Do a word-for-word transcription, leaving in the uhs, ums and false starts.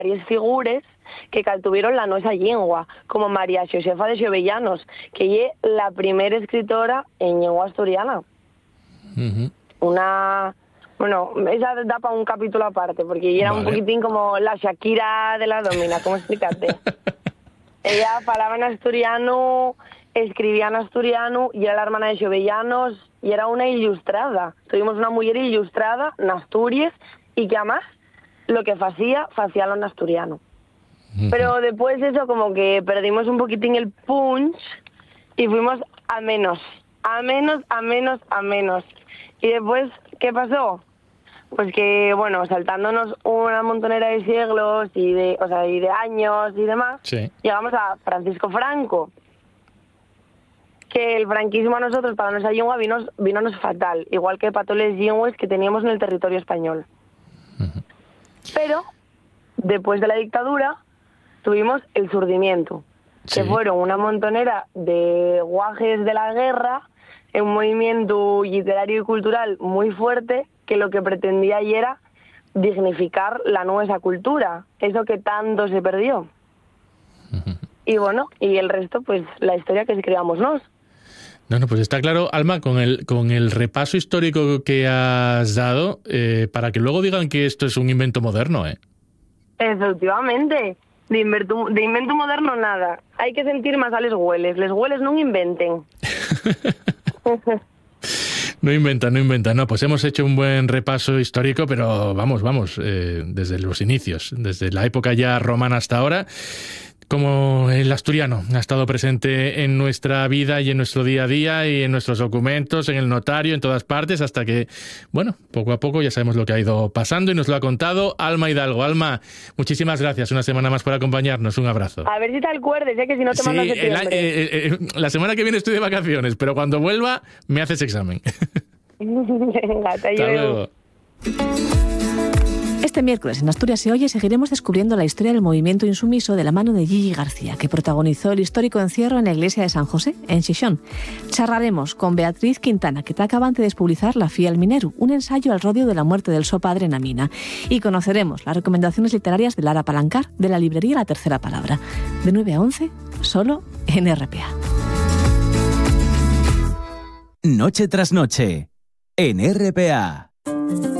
varias figures que tuvieron la nuestra lengua, como María Josefa de Xovellanos, que es la primera escritora en lengua asturiana. Uh-huh. Una... Bueno, esa da para un capítulo aparte, porque era vale. un poquitín como la Shakira de la Domina, ¿cómo explicarte? Ella falaba en asturiano, escribía en asturiano, y era la hermana de Xovellanos, y era una ilustrada. Tuvimos una mujer ilustrada en Asturias, y que además lo que hacía, hacía lo en asturiano. Uh-huh. Pero después de eso como que perdimos un poquitín el punch, y fuimos a menos, a menos, a menos, a menos. Y después, ¿qué pasó? Pues que, bueno, saltándonos una montonera de siglos y de, o sea, y de años y demás, sí. llegamos a Francisco Franco. Que el franquismo a nosotros, para nuestra lengua, vino, vinonos fatal, igual que para todas las lenguas que teníamos en el territorio español. Uh-huh. Pero, después de la dictadura, tuvimos el Surdimiento, sí. que fueron una montonera de guajes de la guerra, en un movimiento literario y cultural muy fuerte, que lo que pretendía ahí era dignificar la nuestra cultura, eso que tanto se perdió. Uh-huh. Y bueno, y el resto, pues la historia que escribamos nos. No, no, pues está claro, Alma, con el con el repaso histórico que has dado, eh, para que luego digan que esto es un invento moderno, ¿eh? Efectivamente, de invento, de invento moderno nada. Hay que sentir más a les hueles, les hueles no inventen. No inventa, no inventa. No, pues hemos hecho un buen repaso histórico, pero vamos, vamos, eh, desde los inicios, desde la época ya romana hasta ahora, como el asturiano ha estado presente en nuestra vida y en nuestro día a día y en nuestros documentos, en el notario, en todas partes, hasta que, bueno, poco a poco ya sabemos lo que ha ido pasando y nos lo ha contado Alma Hidalgo. Alma, muchísimas gracias una semana más por acompañate. Un abrazo. A ver si te acuerdes, ¿eh? Que si no te sí, mando septiembre. El, eh, eh, la semana que viene estoy de vacaciones, pero cuando vuelva me haces examen. Venga, te Hasta luego. Este miércoles en Asturias se oye seguiremos descubriendo la historia del movimiento insumiso de la mano de Gigi García, que protagonizó el histórico encierro en la iglesia de San José, en Xixón. Charlaremos con Beatriz Quintana, que está acabante de publicar La Fía al Mineru, un ensayo al rodio de la muerte del so padre na mina. Y conoceremos las recomendaciones literarias de Lara Palancar, de la librería La Tercera Palabra. De nueve a once, solo en R P A. Noche tras noche, en R P A.